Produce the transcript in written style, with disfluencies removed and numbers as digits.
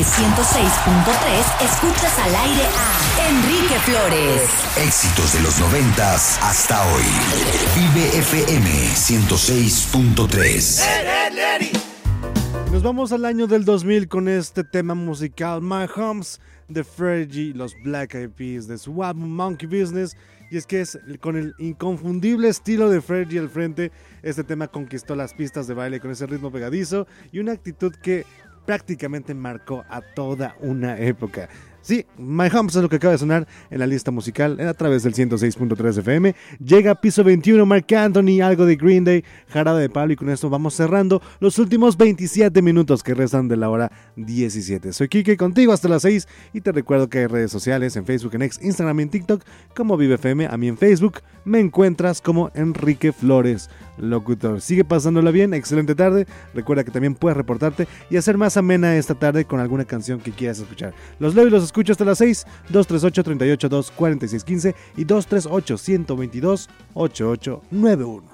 106.3 escuchas al aire a Enrique Flores. Éxitos de los 90s hasta hoy. Vive FM 106.3. Nos vamos al año del 2000 con este tema musical, My Homes, de Fergie, los Black Eyed Peas, de su álbum Monkey Business. Y es que es con el inconfundible estilo de Fergie al frente, este tema conquistó las pistas de baile con ese ritmo pegadizo y una actitud que prácticamente marcó a toda una época. Sí, My Homes es lo que acaba de sonar en la lista musical a través del 106.3 FM. Llega Piso 21, Marc Anthony, algo de Green Day, Jarabe de Palo, y con esto vamos cerrando los últimos 27 minutos que restan de la hora 17. Soy Kike, contigo hasta las 6, y te recuerdo que hay redes sociales en Facebook, en X, Instagram y en TikTok como Vive FM. A mí en Facebook me encuentras como Enrique Flores Locutor. Sigue pasándola bien, excelente tarde. Recuerda que también puedes reportarte y hacer más amena esta tarde con alguna canción que quieras escuchar. Los leo y los escucho hasta las 6, 238-382-4615 y 238-122-8891.